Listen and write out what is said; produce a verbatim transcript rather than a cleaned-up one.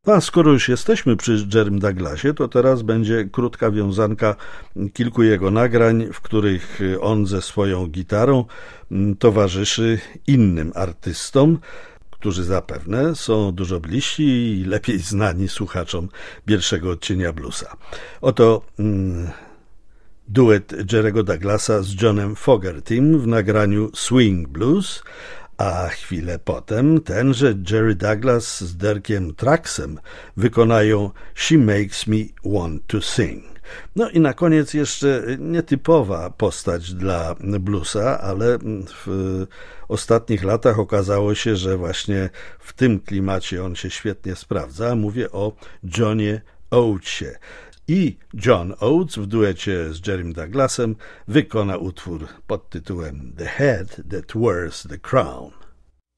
A skoro już jesteśmy przy Jerrym Douglasie, to teraz będzie krótka wiązanka kilku jego nagrań, w których on ze swoją gitarą towarzyszy innym artystom, którzy zapewne są dużo bliżsi i lepiej znani słuchaczom pierwszego odcienia bluesa. Oto mm, duet Jerry'ego Douglasa z Johnem Fogertym w nagraniu Swing Blues, a chwilę potem tenże Jerry Douglas z Derkiem Trucksem wykonają She Makes Me Want to Sing. No i na koniec jeszcze nietypowa postać dla bluesa, ale w ostatnich latach okazało się, że właśnie w tym klimacie on się świetnie sprawdza. Mówię o Johnie Oatesie. I John Oates w duecie z Jerrym Douglasem wykona utwór pod tytułem The Head That Wears the Crown.